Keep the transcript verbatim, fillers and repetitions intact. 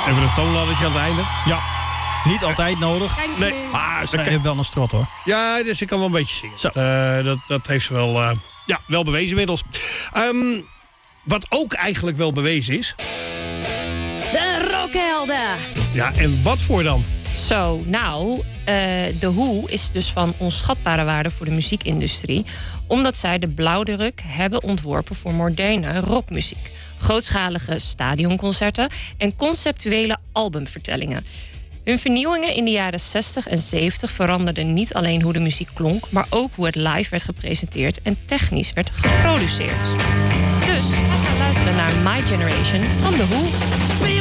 Even een toonladdertje aan het einde. Ja. Niet altijd nodig. Nee, maar ze heeft wel een strot, hoor. Ja, dus ik kan wel een beetje zingen. Zo. Uh, dat, dat heeft ze wel, uh, ja, wel bewezen inmiddels. Um, wat ook eigenlijk wel bewezen is... De rockhelden. Ja, en wat voor dan? Zo, nou, uh, de Who is dus van onschatbare waarde voor de muziekindustrie, omdat zij de blauwdruk hebben ontworpen voor moderne rockmuziek. Grootschalige stadionconcerten en conceptuele albumvertellingen. Hun vernieuwingen in de jaren zestig en zeventig veranderden niet alleen hoe de muziek klonk, maar ook hoe het live werd gepresenteerd en technisch werd geproduceerd. Dus we gaan luisteren naar My Generation van The Who.